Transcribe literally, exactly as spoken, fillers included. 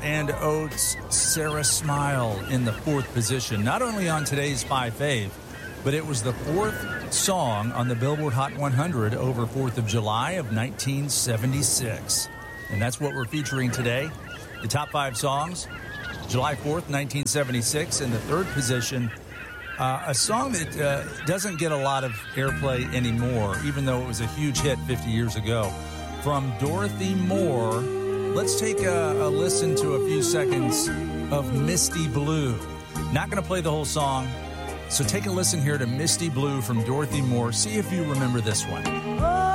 and Oates' Sarah Smile in the fourth position, not only on today's Five Fave, but it was the fourth song on the Billboard Hot one hundred over fourth of July of nineteen seventy-six. And that's what we're featuring today. The top five songs, July fourth, nineteen seventy-six, in the third position. Uh, a song that uh, doesn't get a lot of airplay anymore, even though it was a huge hit fifty years ago. From Dorothy Moore, let's take a, a listen to a few seconds of Misty Blue. Not going to play the whole song, so take a listen here to Misty Blue from Dorothy Moore. See if you remember this one.